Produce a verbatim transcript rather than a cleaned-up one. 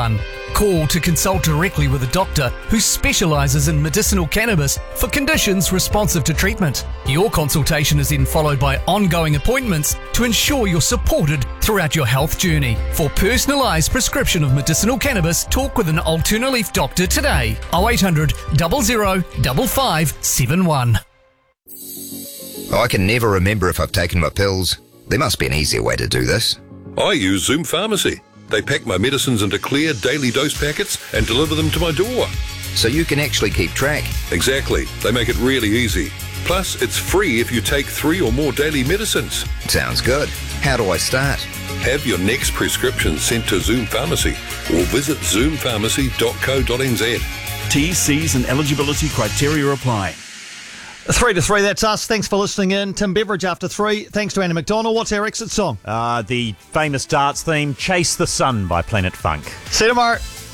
one. Call to consult directly with a doctor who specialises in medicinal cannabis for conditions responsive to treatment. Your consultation is then followed by ongoing appointments to ensure you're supported throughout your health journey. For personalised prescription of medicinal cannabis, talk with an Alternaleaf doctor today. oh eight hundred, zero zero, five five seven one. I can never remember if I've taken my pills. There must be an easier way to do this. I use Zoom Pharmacy. They pack my medicines into clear daily dose packets and deliver them to my door. So you can actually keep track. Exactly. They make it really easy. Plus, it's free if you take three or more daily medicines. Sounds good. How do I start? Have your next prescription sent to Zoom Pharmacy or visit zoom pharmacy dot co dot n z. T, C's and eligibility criteria apply. Three to three, that's us. Thanks for listening in. Tim Beveridge after three. Thanks to Anna McDonald. What's our exit song? Uh, the famous darts theme, Chase the Sun by Planet Funk. See you tomorrow.